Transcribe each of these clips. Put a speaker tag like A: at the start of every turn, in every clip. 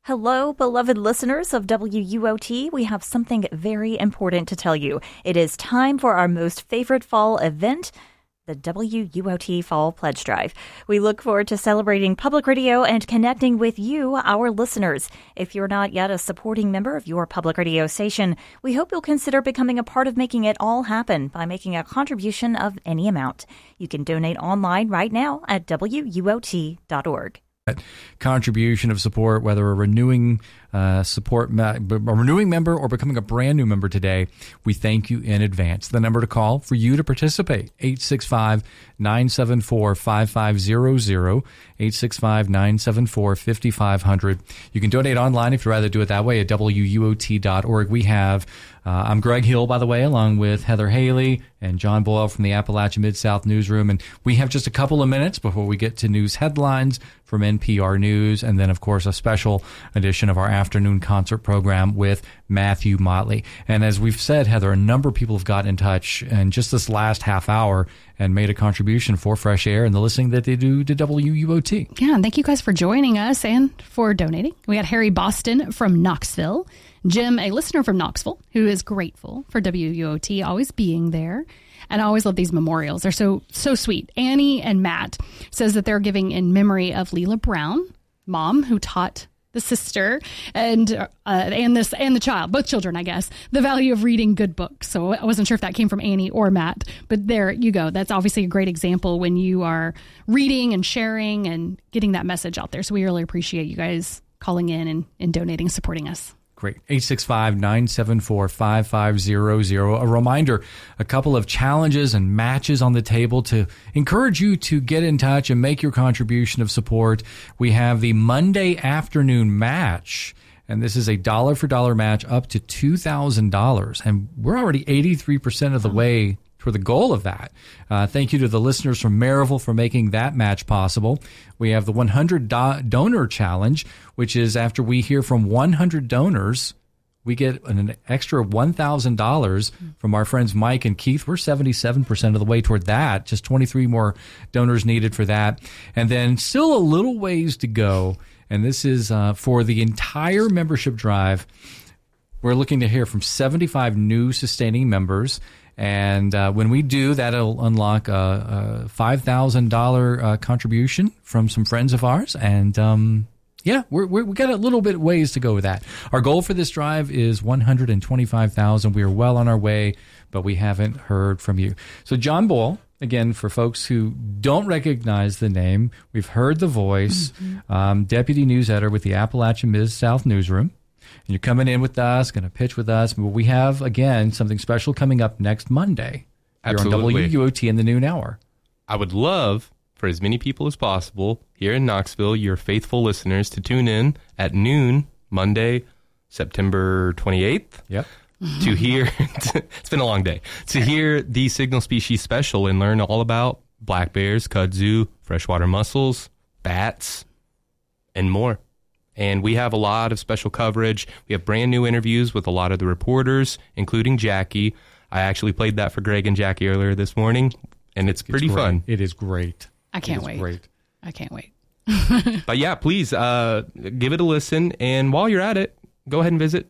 A: Hello, beloved listeners of WUOT. We have something very important to tell you. It is time for our most favorite fall event, the WUOT Fall Pledge Drive. We look forward to celebrating public radio and connecting with you, our listeners. If you're not yet a supporting member of your public radio station, we hope you'll consider becoming a part of making it all happen by making a contribution of any amount. You can donate online right now at WUOT.org.
B: Contribution of support, whether a renewing a renewing member or becoming a brand new member today, we thank you in advance. The number to call for you to participate, 865-974-5500, 865-974-5500. You can donate online if you'd rather do it that way at WUOT.org. We have, I'm Greg Hill, by the way, along with Heather Haley and John Boyle from the Appalachia Mid-South Newsroom. And we have just a couple of minutes before we get to news headlines from NPR News, and then, of course, a special edition of our afternoon concert program with Matthew Motley. And as we've said, Heather, a number of people have gotten in touch in just this last half hour and made a contribution for Fresh Air and the listening that they do to WUOT.
C: Yeah, and thank you guys for joining us and for donating. We got Harry Boston from Knoxville, Jim, a listener from Knoxville, who is grateful for WUOT always being there. And I always love these memorials. They're so sweet. Annie and Matt says that they're giving in memory of Leela Brown, mom, who taught the sister and the child, both children, I guess, the value of reading good books. So I wasn't sure if that came from Annie or Matt, but there you go. That's obviously a great example when you are reading and sharing and getting that message out there. So we really appreciate you guys calling in and donating, supporting us.
B: Great. 865-974-5500. A reminder, a couple of challenges and matches on the table to encourage you to get in touch and make your contribution of support. We have the Monday afternoon match, and this is a dollar-for-dollar match up to $2,000. And we're already 83% of the way for the goal of that. Thank you to the listeners from Maryville for making that match possible. We have the 100 donor challenge, which is after we hear from 100 donors, we get an extra $1,000 from our friends Mike and Keith. We're 77% of the way toward that, just 23 more donors needed for that. And then still a little ways to go. And this is for the entire membership drive. We're looking to hear from 75 new sustaining members. And when we do, that'll unlock a $5,000 contribution from some friends of ours. And we got a little bit ways to go with that. Our goal for this drive is $125,000. We are well on our way, but we haven't heard from you. So John Boyle, again, for folks who don't recognize the name, we've heard the voice, deputy news editor with the Appalachia Mid-South Newsroom. And you're coming in with us, going to pitch with us. But we have, again, something special coming up next Monday.
D: Absolutely.
B: Here on WUOT in the noon hour.
D: I would love for as many people as possible here in Knoxville, your faithful listeners, to tune in at noon, Monday, September 28th.
B: Yep.
D: To hear, it's been a long day, to hear the Signal Species Special and learn all about black bears, kudzu, freshwater mussels, bats, and more. And we have a lot of special coverage. We have brand new interviews with a lot of the reporters, including Jackie. I actually played that for Greg and Jackie earlier this morning, and it's pretty fun.
B: It is great.
C: I can't wait.
B: Great.
C: I can't wait.
D: But yeah, please give it a listen. And while you're at it, go ahead and visit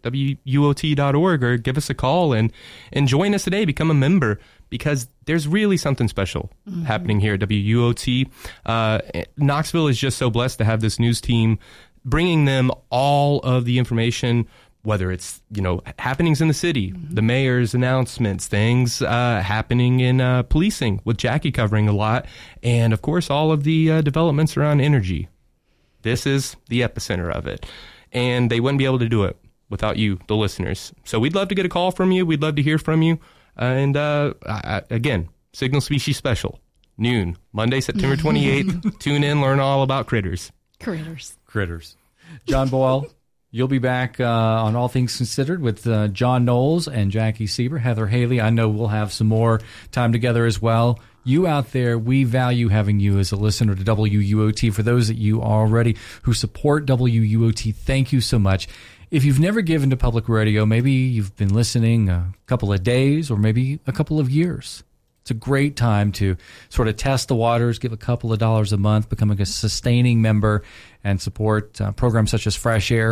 D: WUOT.org or give us a call and join us today. Become a member, because there's really something special happening here at WUOT. Knoxville is just so blessed to have this news team bringing them all of the information, whether it's, happenings in the city, the mayor's announcements, things happening in policing, with Jackie covering a lot, and, of course, all of the developments around energy. This is the epicenter of it, and they wouldn't be able to do it without you, the listeners. So we'd love to get a call from you. We'd love to hear from you. And, again, Signal Species Special, noon, Monday, September 28th. Tune in, learn all about critters.
C: Critters.
B: John Boyle, you'll be back on All Things Considered with John Knowles and Jackie Sieber. Heather Haley, I know we'll have some more time together as well. You out there, we value having you as a listener to WUOT. For those that you already who support WUOT, thank you so much. If you've never given to public radio, maybe you've been listening a couple of days or maybe a couple of years. It's a great time to sort of test the waters, give a couple of dollars a month, becoming a sustaining member, and support programs such as Fresh Air,